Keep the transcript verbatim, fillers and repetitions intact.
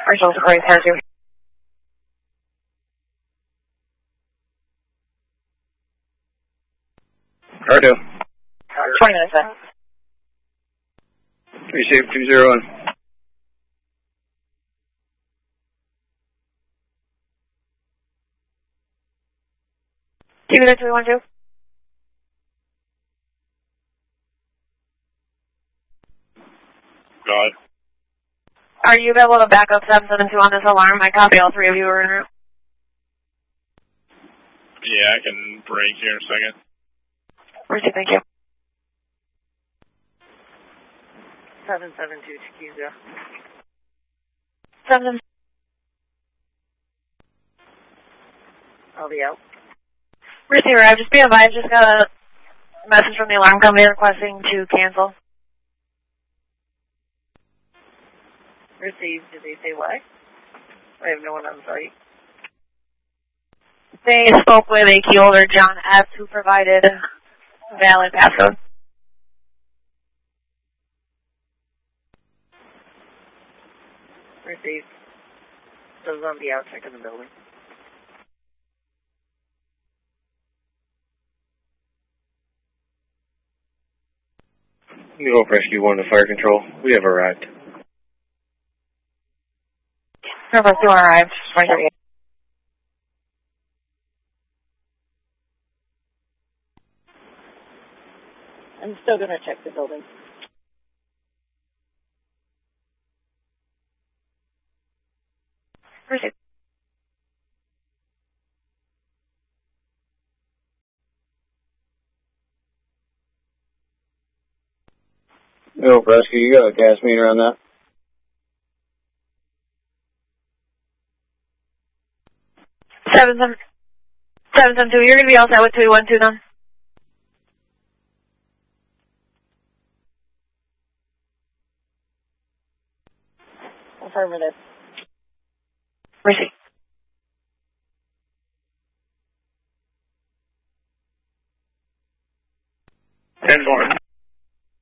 Marshall, Roy, car two. Car two. twenty minutes then. Receive two zero one. Two minutes, three one two. Go ahead. Are you able to back up seven seven two on this alarm? I copy all three of you are en route. Yeah, I can break here in a second. Receive, thank you. seven seven two Chiquita. seven. I'll be out. Receiver, I've just been advised, just got a message from the alarm company requesting to cancel. Received. Did they say why? I have no one on site. They spoke with a key holder, John F., who provided valid passcode. Received. Those on the outside of the building. New Hope Rescue one to fire control. We have arrived. Number two arrived. Right here. I'm still going to check the building. Receive. New Hope Rescue, you got a gas meter on that? Seven seven seven seven two. You're going to be all set with two one two done. Affirmative. Receive. ten four.